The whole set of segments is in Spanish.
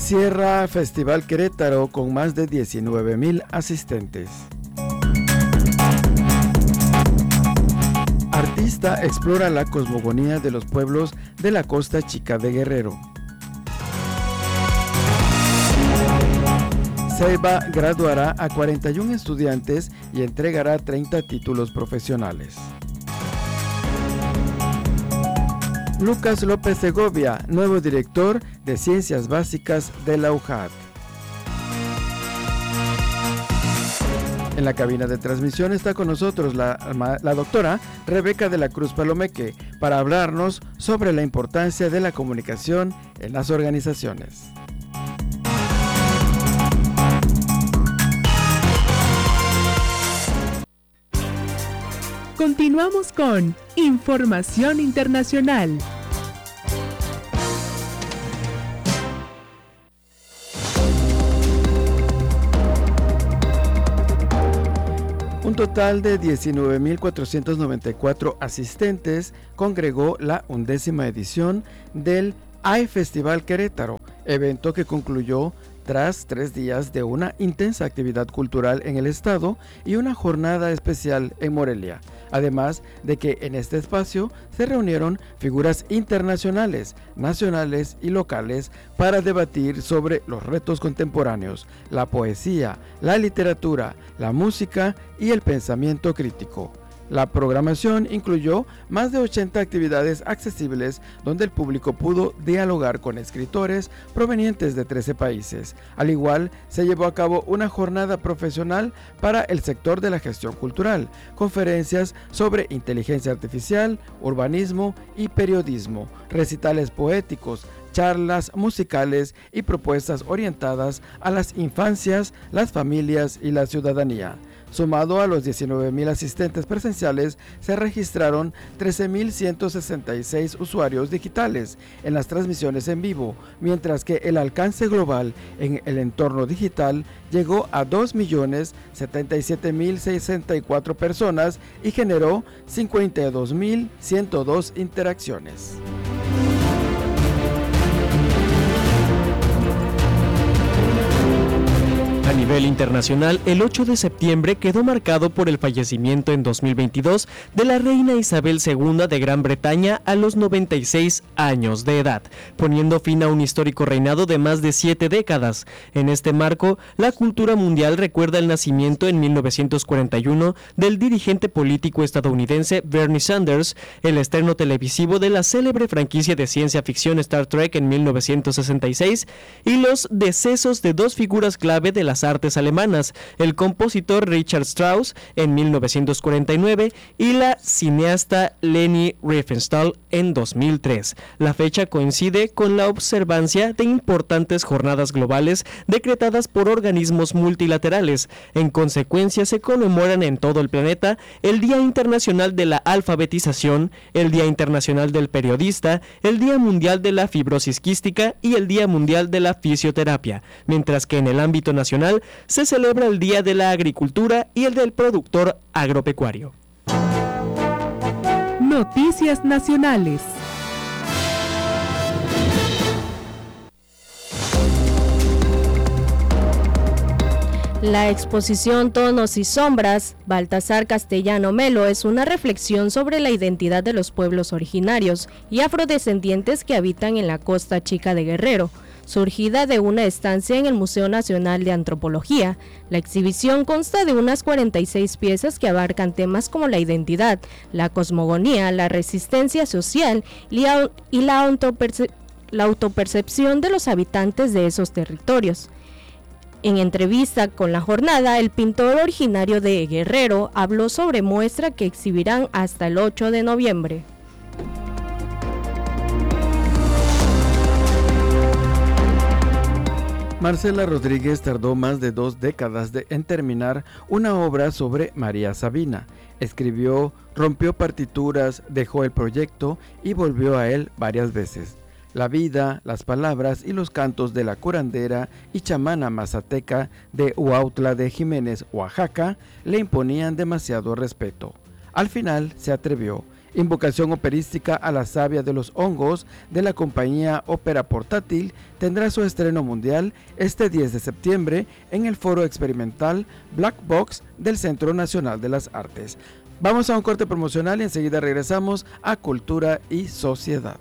Cierra Festival Querétaro con más de 19,000 asistentes. Artista explora la cosmogonía de los pueblos de la Costa Chica de Guerrero. CEIBA graduará a 41 estudiantes y entregará 30 títulos profesionales. Lucas López Segovia, nuevo director de Ciencias Básicas de la UJAT. En la cabina de transmisión está con nosotros la doctora Rebeca de la Cruz Palomeque para hablarnos sobre la importancia de la comunicación en las organizaciones. Continuamos con Información Internacional. Un total de 19,494 asistentes congregó la 11ª edición del iFestival Querétaro, evento que concluyó tras 3 días de una intensa actividad cultural en el estado y una jornada especial en Morelia. Además de que en este espacio se reunieron figuras internacionales, nacionales y locales para debatir sobre los retos contemporáneos, la poesía, la literatura, la música y el pensamiento crítico. La programación incluyó más de 80 actividades accesibles donde el público pudo dialogar con escritores provenientes de 13 países. Al igual, se llevó a cabo una jornada profesional para el sector de la gestión cultural, conferencias sobre inteligencia artificial, urbanismo y periodismo, recitales poéticos, charlas musicales y propuestas orientadas a las infancias, las familias y la ciudadanía. Sumado a los 19,000 asistentes presenciales, se registraron 13,166 usuarios digitales en las transmisiones en vivo, mientras que el alcance global en el entorno digital llegó a 2,077,064 personas y generó 52,102 interacciones. A nivel internacional, el 8 de septiembre quedó marcado por el fallecimiento en 2022 de la reina Isabel II de Gran Bretaña a los 96 años de edad, poniendo fin a un histórico reinado de más de 7 décadas. En este marco, la cultura mundial recuerda el nacimiento en 1941 del dirigente político estadounidense Bernie Sanders, el estreno televisivo de la célebre franquicia de ciencia ficción Star Trek en 1966 y los decesos de 2 figuras clave de las artes alemanas, el compositor Richard Strauss en 1949 y la cineasta Leni Riefenstahl en 2003. La fecha coincide con la observancia de importantes jornadas globales decretadas por organismos multilaterales. En consecuencia, se conmemoran en todo el planeta el Día Internacional de la Alfabetización, el Día Internacional del Periodista, el Día Mundial de la Fibrosis Quística y el Día Mundial de la Fisioterapia, mientras que en el ámbito nacional se celebra el Día de la Agricultura y el del Productor Agropecuario. Noticias nacionales. La exposición Tonos y Sombras, Baltasar Castellano Melo, es una reflexión sobre la identidad de los pueblos originarios y afrodescendientes que habitan en la Costa Chica de Guerrero. Surgida de una estancia en el Museo Nacional de Antropología, la exhibición consta de unas 46 piezas que abarcan temas como la identidad, la cosmogonía, la resistencia social y la autopercepción de los habitantes de esos territorios. En entrevista con La Jornada, el pintor originario de Guerrero habló sobre muestra que exhibirán hasta el 8 de noviembre. Marcela Rodríguez tardó más de 2 décadas en terminar una obra sobre María Sabina. Escribió, rompió partituras, dejó el proyecto y volvió a él varias veces. La vida, las palabras y los cantos de la curandera y chamana mazateca de Huautla de Jiménez, Oaxaca, le imponían demasiado respeto. Al final se atrevió. Invocación operística a la savia de los hongos de la compañía Ópera Portátil tendrá su estreno mundial este 10 de septiembre en el foro experimental Black Box del Centro Nacional de las Artes. Vamos a un corte promocional y enseguida regresamos a Cultura y Sociedad.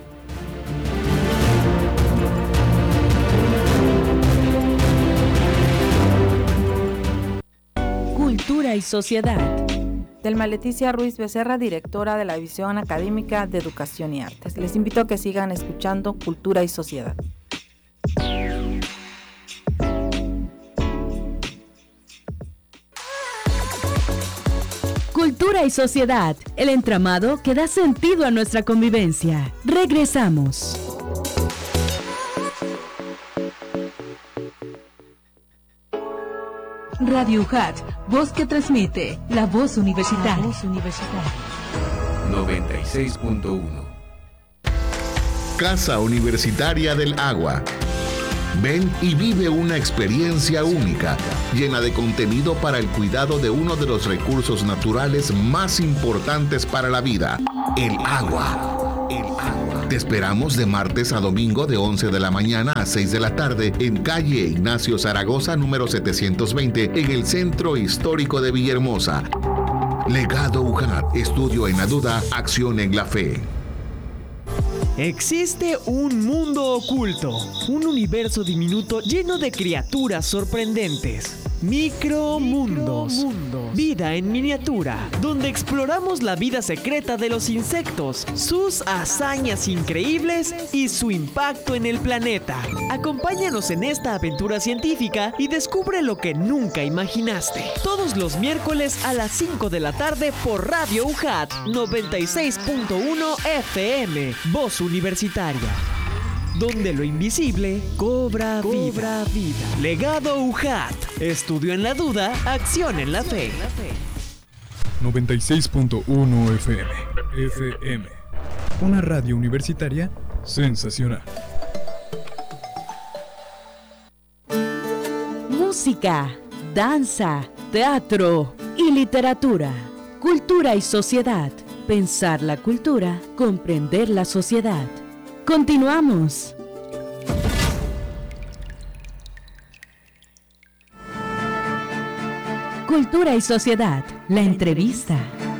Cultura y Sociedad. Delma Leticia Ruiz Becerra, directora de la División Académica de Educación y Artes. Les invito a que sigan escuchando Cultura y Sociedad. Cultura y Sociedad, el entramado que da sentido a nuestra convivencia. Regresamos. Radio UJAT, voz que transmite, la voz universitaria. 96.1. Casa Universitaria del Agua. Ven y vive una experiencia única, llena de contenido para el cuidado de uno de los recursos naturales más importantes para la vida, el agua. Te esperamos de martes a domingo de 11 de la mañana a 6 de la tarde en calle Ignacio Zaragoza, número 720, en el Centro Histórico de Villahermosa. Legado UJAT, estudio en la duda, acción en la fe. Existe un mundo oculto, un universo diminuto lleno de criaturas sorprendentes. Micromundos. Vida en miniatura, donde exploramos la vida secreta de los insectos, sus hazañas increíbles y su impacto en el planeta. Acompáñanos en esta aventura científica y descubre lo que nunca imaginaste. Todos los miércoles a las 5 de la tarde por Radio UJAT 96.1 FM, Voz Universitaria. Donde lo invisible cobra vida. Legado UJAT. Estudio en la duda, acción en la fe. 96.1 FM. Una radio universitaria sensacional. Música, danza, teatro y literatura. Cultura y sociedad. Pensar la cultura, comprender la sociedad. Continuamos. Cultura y Sociedad, la entrevista.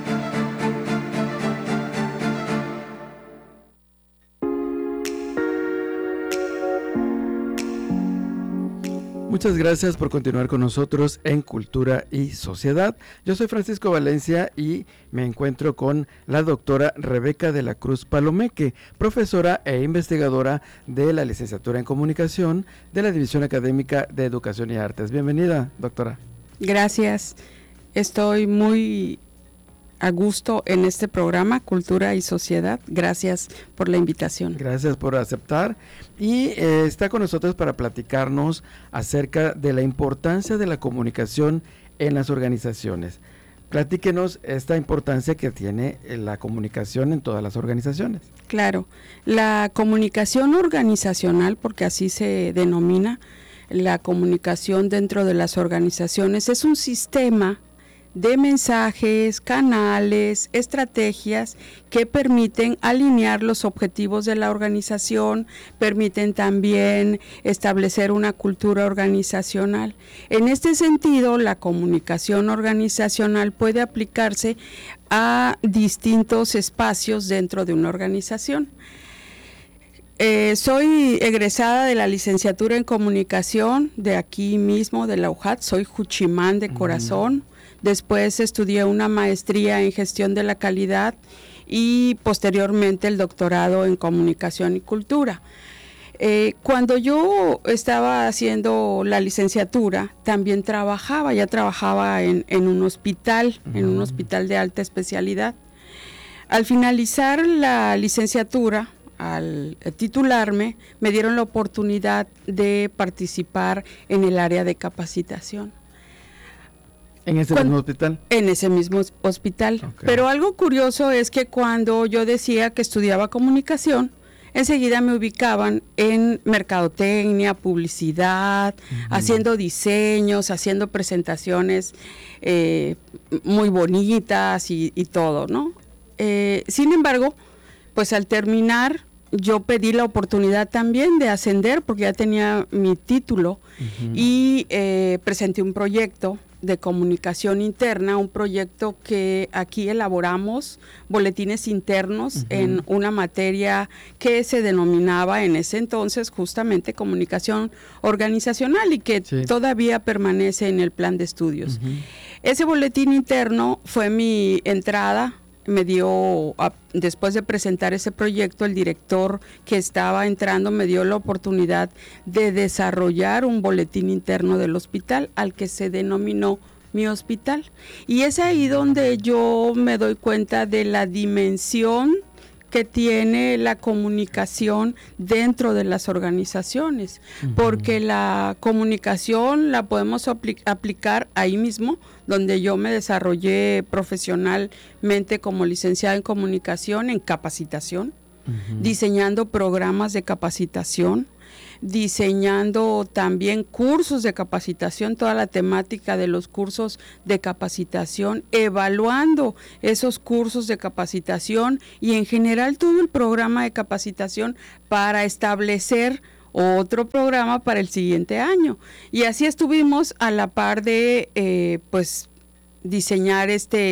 Muchas gracias por continuar con nosotros en Cultura y Sociedad. Yo soy Francisco Valencia y me encuentro con la doctora Rebeca de la Cruz Palomeque, profesora e investigadora de la licenciatura en Comunicación de la División Académica de Educación y Artes. Bienvenida, doctora. Gracias. Estoy muy a gusto en este programa Cultura y Sociedad. Gracias por la invitación. Gracias por aceptar y está con nosotros para platicarnos acerca de la importancia de la comunicación en las organizaciones. Platíquenos esta importancia que tiene la comunicación en todas las organizaciones. Claro, la comunicación organizacional, porque así se denomina, la comunicación dentro de las organizaciones es un sistema de mensajes, canales, estrategias que permiten alinear los objetivos de la organización, permiten también establecer una cultura organizacional. En este sentido, la comunicación organizacional puede aplicarse a distintos espacios dentro de una organización. Soy egresada de la licenciatura en Comunicación de aquí mismo, de la UJAT, soy juchimán de corazón. Después estudié una maestría en Gestión de la Calidad y posteriormente el doctorado en Comunicación y Cultura. Cuando yo estaba haciendo la licenciatura, también trabajaba en un hospital, en un hospital de alta especialidad. Al finalizar la licenciatura, al titularme, me dieron la oportunidad de participar en el área de capacitación. ¿En ese mismo hospital? En ese mismo hospital. Okay. Pero algo curioso es que cuando yo decía que estudiaba comunicación, enseguida me ubicaban en mercadotecnia, publicidad, haciendo diseños, haciendo presentaciones muy bonitas y todo, ¿no? Sin embargo, pues al terminar, yo pedí la oportunidad también de ascender porque ya tenía mi título y presenté un proyecto de comunicación interna, un proyecto que aquí elaboramos, boletines internos en una materia que se denominaba en ese entonces justamente comunicación organizacional y que todavía permanece en el plan de estudios. Ese boletín interno fue mi entrada. Me dio, después de presentar ese proyecto, el director que estaba entrando me dio la oportunidad de desarrollar un boletín interno del hospital al que se denominó Mi Hospital. Y es ahí donde yo me doy cuenta de la dimensión que tiene la comunicación dentro de las organizaciones, porque la comunicación la podemos aplicar ahí mismo, donde yo me desarrollé profesionalmente como licenciada en comunicación, en capacitación, diseñando programas de capacitación, diseñando también cursos de capacitación, toda la temática de los cursos de capacitación, evaluando esos cursos de capacitación y en general todo el programa de capacitación para establecer otro programa para el siguiente año. Y así estuvimos a la par de pues diseñar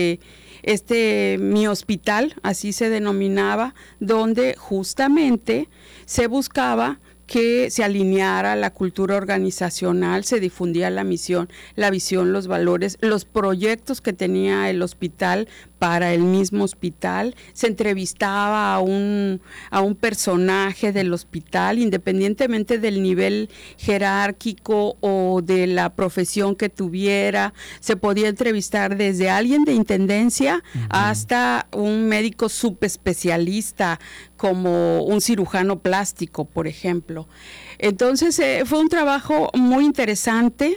Mi Hospital, así se denominaba, donde justamente se buscaba que se alineara la cultura organizacional, se difundía la misión, la visión, los valores, los proyectos que tenía el hospital para el mismo hospital, se entrevistaba a un personaje del hospital, independientemente del nivel jerárquico o de la profesión que tuviera, se podía entrevistar desde alguien de intendencia hasta un médico subespecialista como un cirujano plástico, por ejemplo. Entonces fue un trabajo muy interesante.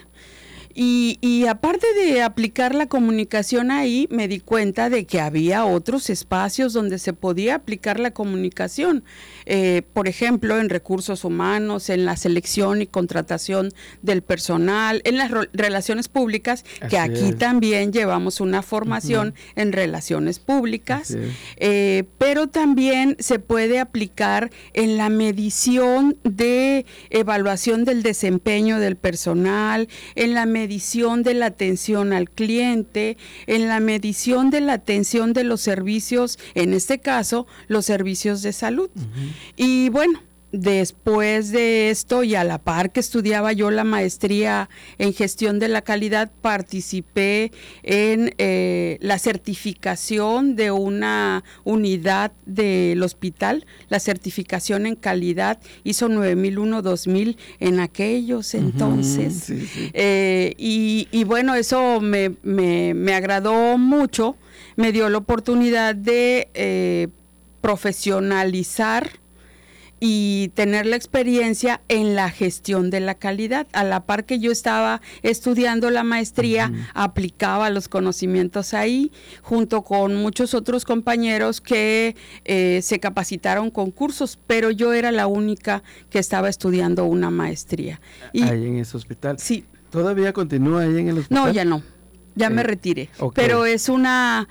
Y aparte de aplicar la comunicación ahí, me di cuenta de que había otros espacios donde se podía aplicar la comunicación. Por ejemplo, en recursos humanos, en la selección y contratación del personal, en las relaciones públicas, que aquí también llevamos una formación en relaciones públicas, pero también se puede aplicar en la medición de evaluación del desempeño del personal, en la medición de la atención al cliente, en la medición de la atención de los servicios, en este caso, los servicios de salud. Y bueno, después de esto y a la par que estudiaba yo la maestría en gestión de la calidad, participé en la certificación de una unidad del hospital, la certificación en calidad ISO 9001-2000 en aquellos entonces. Y bueno, eso me agradó mucho, me dio la oportunidad de profesionalizar y tener la experiencia en la gestión de la calidad. A la par que yo estaba estudiando la maestría, aplicaba los conocimientos ahí, junto con muchos otros compañeros que se capacitaron con cursos, pero yo era la única que estaba estudiando una maestría. Y, ahí en ese hospital. Sí. ¿Todavía continúa ahí en el hospital? No, ya no. Ya me retiré. Pero es una...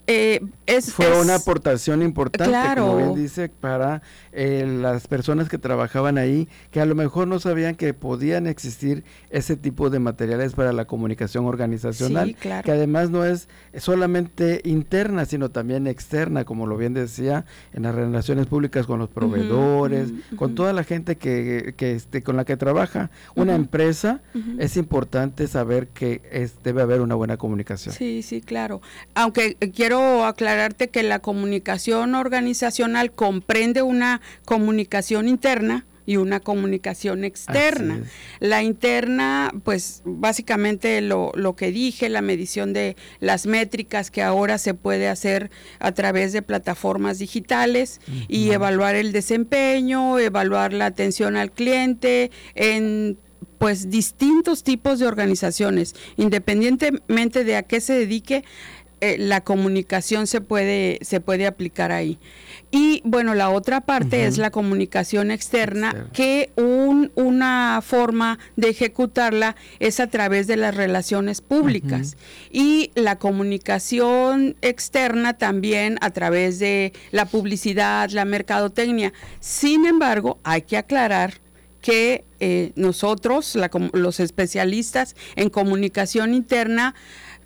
Fue una aportación importante, claro, como bien dice, para las personas que trabajaban ahí, que a lo mejor no sabían que podían existir ese tipo de materiales para la comunicación organizacional, sí, claro, que además no es solamente interna, sino también externa, como lo bien decía, en las relaciones públicas con los proveedores, con toda la gente que con la que trabaja una empresa. Es importante saber que debe haber una buena comunicación. Sí, sí, claro. Aunque quiero aclararte que la comunicación organizacional comprende una comunicación interna y una comunicación externa. La interna, pues básicamente lo que dije, la medición de las métricas que ahora se puede hacer a través de plataformas digitales y evaluar el desempeño, evaluar la atención al cliente en pues distintos tipos de organizaciones, independientemente de a qué se dedique. La comunicación se puede aplicar ahí. Y bueno, la otra parte es la comunicación externa, que una forma de ejecutarla es a través de las relaciones públicas. Y la comunicación externa también a través de la publicidad, la mercadotecnia. Sin embargo, hay que aclarar que nosotros, los especialistas en comunicación interna,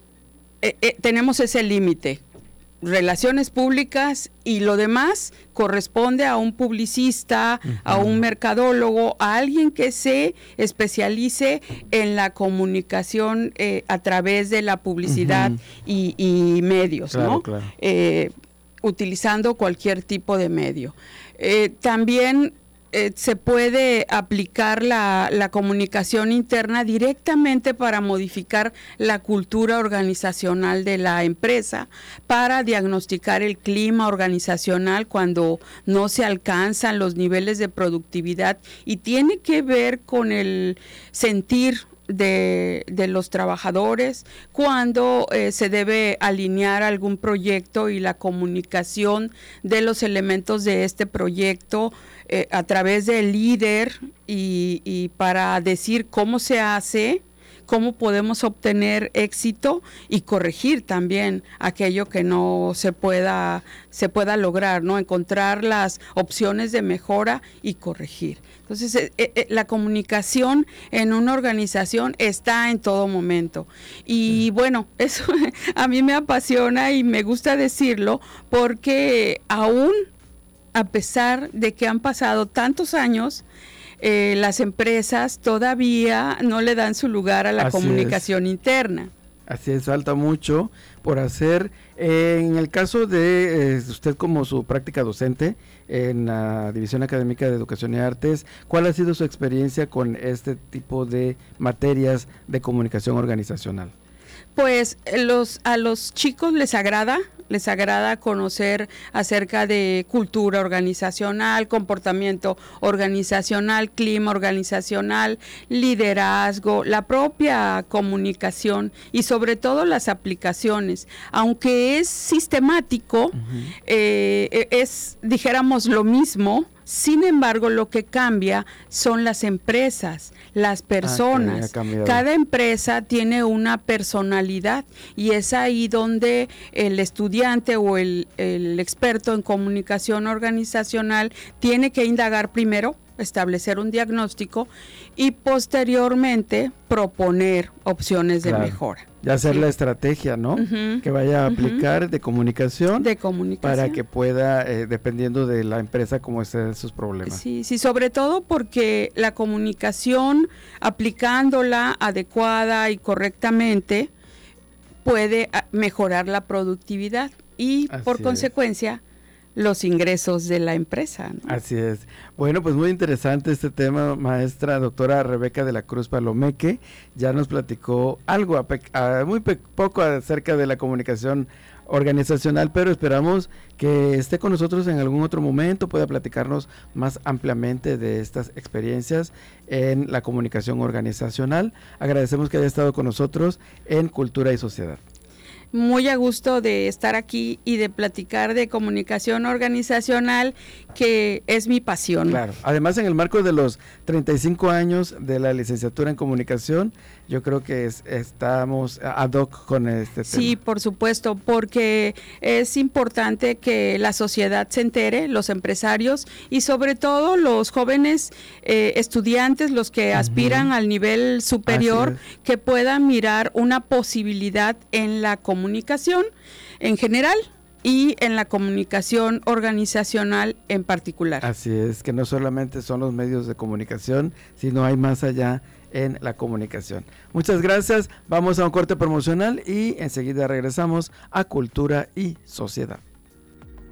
tenemos ese límite. Relaciones públicas, y lo demás corresponde a un publicista, a un mercadólogo, a alguien que se especialice en la comunicación a través de la publicidad y medios, claro, ¿no? Claro. Utilizando cualquier tipo de medio. También se puede aplicar la comunicación interna directamente para modificar la cultura organizacional de la empresa, para diagnosticar el clima organizacional cuando no se alcanzan los niveles de productividad, y tiene que ver con el sentir de los trabajadores, cuando se debe alinear algún proyecto y la comunicación de los elementos de este proyecto a través del líder, y para decir cómo se hace, cómo podemos obtener éxito y corregir también aquello que no se pueda lograr, ¿no? Encontrar las opciones de mejora y corregir. Entonces, la comunicación en una organización está en todo momento. Y bueno, eso a mí me apasiona y me gusta decirlo, porque aún a pesar de que han pasado tantos años, las empresas todavía no le dan su lugar a la comunicación interna. Así es, falta mucho por hacer. En el caso de usted, como su práctica docente en la División Académica de Educación y Artes, ¿cuál ha sido su experiencia con este tipo de materias de comunicación organizacional? Pues a los chicos les agrada conocer acerca de cultura organizacional, comportamiento organizacional, clima organizacional, liderazgo, la propia comunicación y sobre todo las aplicaciones. Aunque es sistemático, es, dijéramos, lo mismo. Sin embargo, lo que cambia son las empresas, las personas. Cada empresa tiene una personalidad, y es ahí donde el estudiante o el experto en comunicación organizacional tiene que indagar primero, establecer un diagnóstico y posteriormente proponer opciones de mejora. Y hacer la estrategia, ¿no? Que vaya a aplicar de comunicación. Para que pueda, dependiendo de la empresa, cómo estén sus problemas. Sí, sobre todo porque la comunicación, aplicándola adecuada y correctamente, puede mejorar la productividad y, por consecuencia, los ingresos de la empresa, ¿no? Así es. Bueno, pues muy interesante este tema, maestra doctora Rebeca de la Cruz Palomeque. Ya nos platicó algo, muy poco acerca de la comunicación organizacional, pero esperamos que esté con nosotros en algún otro momento, pueda platicarnos más ampliamente de estas experiencias en la comunicación organizacional. Agradecemos que haya estado con nosotros en Cultura y Sociedad. Muy a gusto de estar aquí y de platicar de comunicación organizacional, que es mi pasión. Claro, además en el marco de los 35 años de la licenciatura en comunicación, yo creo que estamos ad hoc con este tema. Sí, por supuesto, porque es importante que la sociedad se entere, los empresarios y sobre todo los jóvenes estudiantes, los que aspiran al nivel superior, que puedan mirar una posibilidad en la comunicación en general y en la comunicación organizacional en particular. Así es, que no solamente son los medios de comunicación, sino hay más allá en la comunicación. Muchas gracias, vamos a un corte promocional y enseguida regresamos a Cultura y Sociedad.